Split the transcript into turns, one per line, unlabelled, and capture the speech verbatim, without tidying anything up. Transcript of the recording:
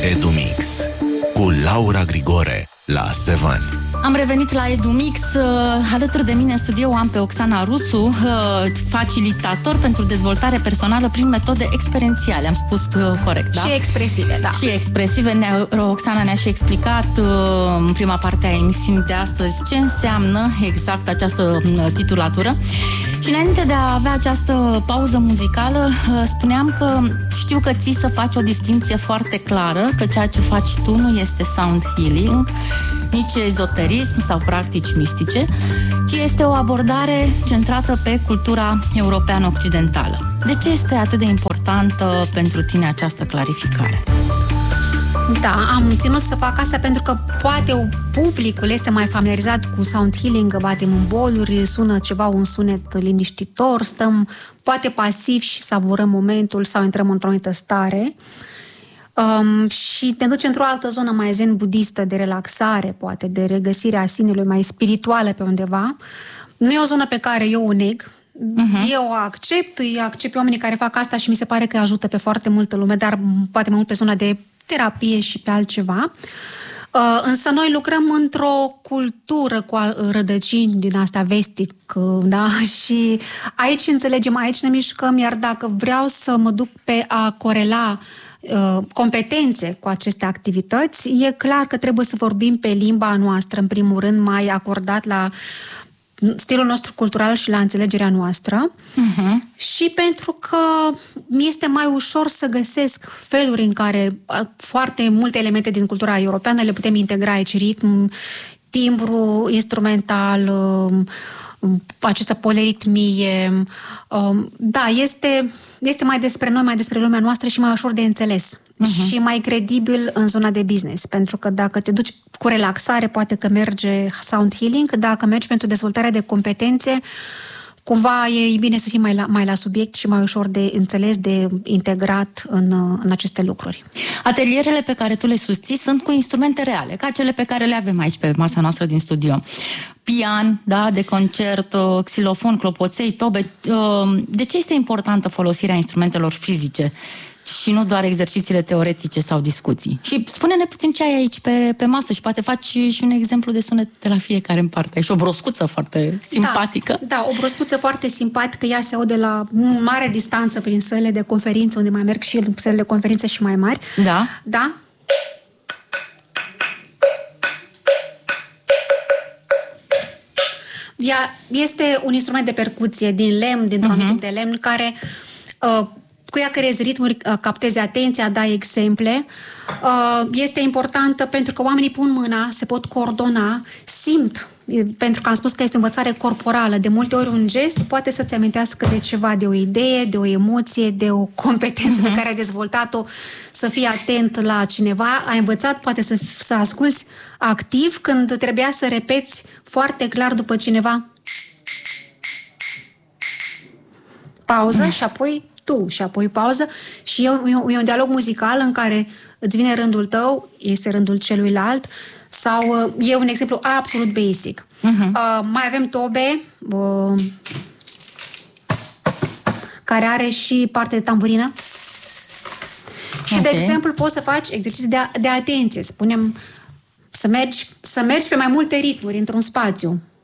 EduMix cu Laura Grigore la Seven.
Am revenit la EduMix. Alături de mine în studio am pe Oxana Rusu, facilitator pentru dezvoltare personală prin metode experiențiale. Am spus corect, da?
Și expresive, da.
Și expresive. Oxana ne-a și explicat în prima parte a emisiunii de astăzi ce înseamnă exact această titulatură. Și înainte de a avea această pauză muzicală, spuneam că știu că ții să faci o distinție foarte clară, că ceea ce faci tu nu este sound healing, nici ezoterism sau practici mistice, ci este o abordare centrată pe cultura europeană occidentală. De ce este atât de importantă pentru tine această clarificare?
Da, am ținut să fac asta pentru că poate publicul este mai familiarizat cu sound healing, că batem în boluri, sună ceva, un sunet liniștitor, stăm poate pasiv și savurăm momentul sau intrăm într-o anumită stare. Um, și ne duce într-o altă zonă mai zen budistă, de relaxare, poate, de regăsirea sinelui, mai spirituală pe undeva. Nu e o zonă pe care eu o neg. Uh-huh. Eu o accept, îi accept oamenii care fac asta și mi se pare că ajută pe foarte multă lume, dar poate mai mult pe zona de terapie și pe altceva. Uh, însă noi lucrăm într-o cultură cu rădăcini din astea vestic, da? Și aici înțelegem, aici ne mișcăm, iar dacă vreau să mă duc pe a corela competențe cu aceste activități, e clar că trebuie să vorbim pe limba noastră, în primul rând, mai acordat la stilul nostru cultural și la înțelegerea noastră. Uh-huh. Și pentru că mi este mai ușor să găsesc feluri în care foarte multe elemente din cultura europeană le putem integra aici, ritm, timbru, instrumental, această poliritmie. Da, este... este mai despre noi, mai despre lumea noastră și mai ușor de înțeles. Uh-huh. Și mai credibil în zona de business. Pentru că dacă te duci cu relaxare, poate că merge sound healing, dacă mergi pentru dezvoltarea de competențe, cumva e bine să fii mai la, mai la subiect și mai ușor de înțeles, de integrat în, în aceste lucruri.
Atelierele pe care tu le susții sunt cu instrumente reale, ca cele pe care le avem aici pe masa noastră din studio. Pian, da, de concert, xilofon, clopoței, tobe. De ce este importantă folosirea instrumentelor fizice și nu doar exercițiile teoretice sau discuții? Și spune-ne puțin ce ai aici pe, pe masă și poate faci și un exemplu de sunet de la fiecare în parte. Ai și o broscuță foarte simpatică.
Da, da, o broscuță foarte simpatică. Ea se aude la mare distanță prin sălile de conferință, unde mai merg și sălile de conferință și mai mari.
Da?
Da. Ea este un instrument de percuție din lemn, dintr-un uh-huh. anumit tip de lemn, care uh, cu ea creezi ritmuri, uh, captezi atenția, dai exemple. Uh, este importantă pentru că oamenii pun mâna, se pot coordona, simt, pentru că am spus că este învățare corporală. De multe ori un gest poate să-ți amintească de ceva, de o idee, de o emoție, de o competență uh-huh. pe care ai dezvoltat-o, să fii atent la cineva. Ai învățat, poate să, să asculți activ când trebuia să repeți foarte clar după cineva. Pauză și apoi tu și apoi pauză și e un, e un dialog muzical în care îți vine rândul tău, este rândul celuilalt sau e un exemplu absolut basic. Uh-huh. Uh, mai avem tobe uh, care are și parte de tamburină. Și, okay. de exemplu, poți să faci exerciții de, de atenție. Spunem să mergi, să mergi pe mai multe ritmuri într-un spațiu.